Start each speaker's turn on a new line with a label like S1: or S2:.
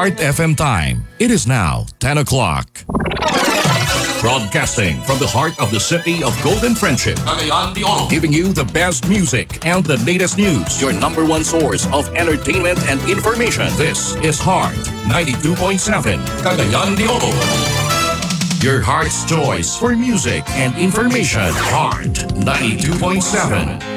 S1: Heart FM time. It is now 10 o'clock. Broadcasting from the heart of the city of Golden Friendship, Cagayan de Oro, giving you the best music and the latest news. Your number one source of entertainment and information. This is Heart 92.7, Cagayan de Oro. Your heart's choice for music and information. Heart 92.7.